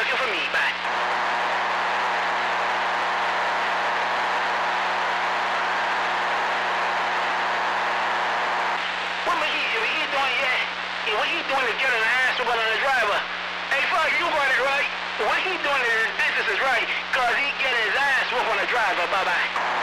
looking for me. Bye. What he doing? Yeah, what he doing is getting an ass whooping on the driver. Hey, fuck, you got it right. What he doing in his business is right, cause he getting his ass whooped on the driver. Bye bye.